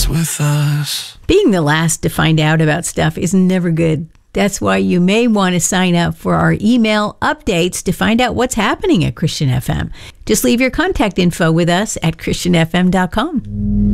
is with us. Being the last to find out about stuff is never good. That's why you may want to sign up for our email updates to find out what's happening at Christian FM. Just leave your contact info with us at christianfm.com.